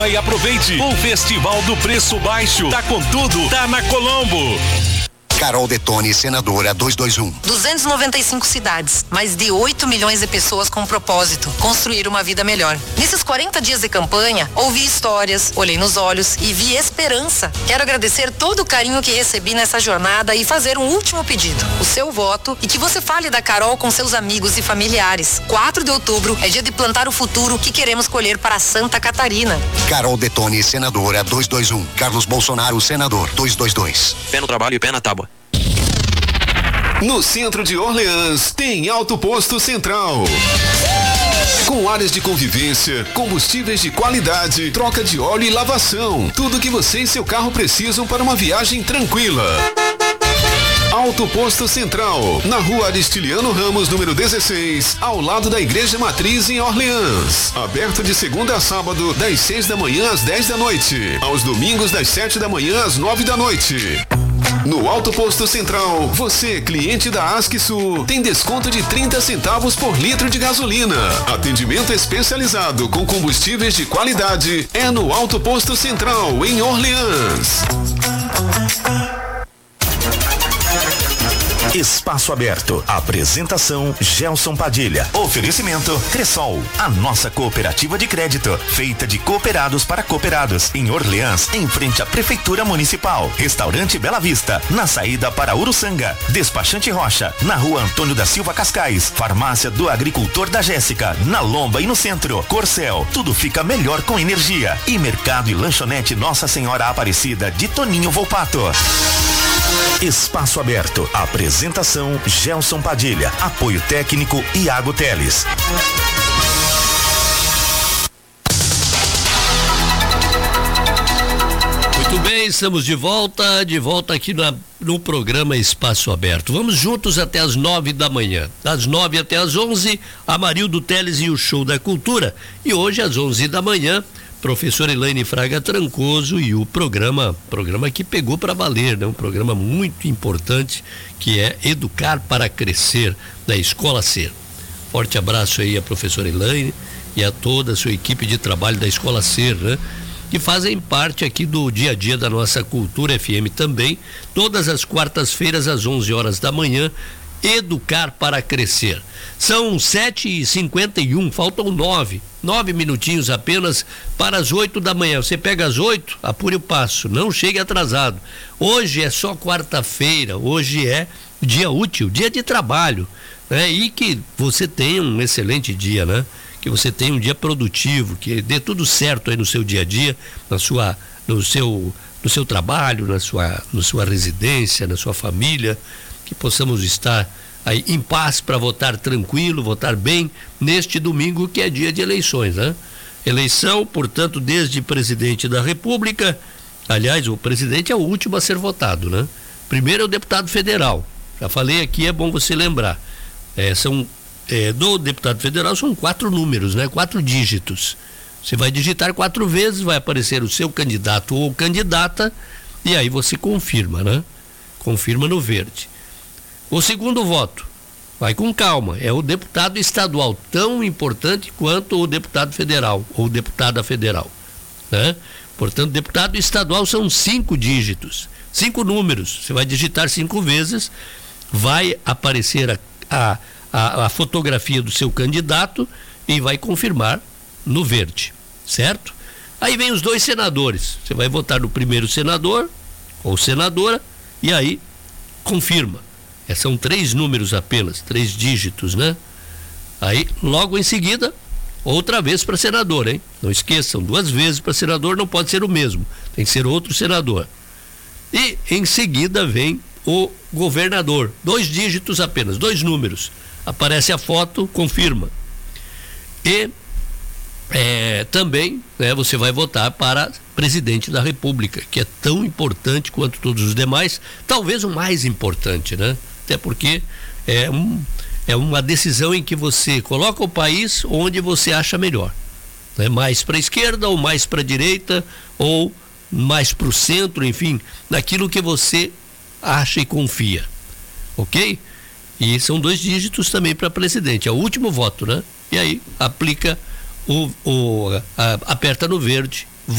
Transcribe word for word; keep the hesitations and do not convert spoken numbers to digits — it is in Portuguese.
E aproveite o Festival do Preço Baixo. Tá com tudo, tá na Colombo. Carol Detone, senadora duzentos e vinte e um. duzentas e noventa e cinco cidades, mais de oito milhões de pessoas com um propósito: construir uma vida melhor. Nesses quarenta dias de campanha, ouvi histórias, olhei nos olhos e vi esperança. Quero agradecer todo o carinho que recebi nessa jornada e fazer um último pedido: o seu voto, e que você fale da Carol com seus amigos e familiares. quatro de outubro é dia de plantar o futuro que queremos colher para Santa Catarina. Carol Detone, senadora duzentos e vinte e um. Carlos Bolsonaro, senador duzentos e vinte e dois. Pé no trabalho e pé na tábua. No centro de Orleans tem Auto Posto Central. Com áreas de convivência, combustíveis de qualidade, troca de óleo e lavação. Tudo que você e seu carro precisam para uma viagem tranquila. Auto Posto Central, na rua Aristiliano Ramos, número dezesseis, ao lado da Igreja Matriz em Orleans. Aberto de segunda a sábado, das seis da manhã às dez da noite. Aos domingos, das sete da manhã às nove da noite. No Auto Posto Central, você, cliente da ASCSul, tem desconto de trinta centavos por litro de gasolina. Atendimento especializado com combustíveis de qualidade é no Auto Posto Central, em Orleans. Espaço Aberto. Apresentação Gelson Padilha. Oferecimento Cressol, a nossa cooperativa de crédito, feita de cooperados para cooperados, em Orleans, em frente à Prefeitura Municipal. Restaurante Bela Vista, na saída para Uruçanga. Despachante Rocha, na rua Antônio da Silva Cascais. Farmácia do Agricultor da Jéssica, na Lomba e no centro. Corcel, tudo fica melhor com energia. E Mercado e Lanchonete Nossa Senhora Aparecida, de Toninho Volpato. Espaço Aberto. Apresentação Gelson Padilha. Apoio técnico Iago Teles. Muito bem, estamos de volta, de volta aqui na, no programa Espaço Aberto. Vamos juntos até as nove da manhã. Das nove até as onze, Amarildo Teles e o Show da Cultura. E hoje, às onze da manhã, professora Elaine Fraga Trancoso e o programa, programa que pegou para valer, né? Um programa muito importante, que é Educar para Crescer, da Escola Ser. Forte abraço aí à professora Elaine e a toda a sua equipe de trabalho da Escola Ser, né? Que fazem parte aqui do dia a dia da nossa Cultura F M também, todas as quartas-feiras às onze horas da manhã, Educar para Crescer. São sete e cinquenta e um, faltam nove, nove minutinhos apenas para as oito da manhã. Você pega às oito, apure o passo, não chegue atrasado. Hoje é só quarta-feira, hoje é dia útil, dia de trabalho, né? E que você tenha um excelente dia, né? Que você tenha um dia produtivo, que dê tudo certo aí no seu dia a dia, na sua, no seu, no seu trabalho, na sua, na sua residência, na sua família, que possamos estar aí em paz para votar tranquilo, votar bem neste domingo, que é dia de eleições, né? Eleição, portanto, desde presidente da República. Aliás, o presidente é o último a ser votado, né? Primeiro é o deputado federal. Já falei aqui, é bom você lembrar. É, são, é, do deputado federal são quatro números, né? Quatro dígitos. Você vai digitar quatro vezes, vai aparecer o seu candidato ou candidata, e aí você confirma, né? Confirma no verde. O segundo voto, vai com calma, é o deputado estadual, tão importante quanto o deputado federal ou deputada federal, né? Portanto, deputado estadual são cinco dígitos, cinco números. Você vai digitar cinco vezes, vai aparecer a, a, a, a fotografia do seu candidato e vai confirmar no verde, certo? Aí vem os dois senadores, você vai votar no primeiro senador ou senadora e aí confirma. É, são três números apenas, três dígitos, né? Aí, logo em seguida, outra vez para senador, hein? Não esqueçam, duas vezes para senador não pode ser o mesmo, tem que ser outro senador. E em seguida vem o governador, dois dígitos apenas, dois números. Aparece a foto, confirma. E é, também, né, você vai votar para presidente da República, que é tão importante quanto todos os demais, talvez o mais importante, né? Até porque é, um, é uma decisão em que você coloca o país onde você acha melhor, né? Mais para a esquerda ou mais para a direita ou mais para o centro, enfim, naquilo que você acha e confia, ok? E são dois dígitos também para presidente, é o último voto, né? E aí aplica o, o a, aperta no verde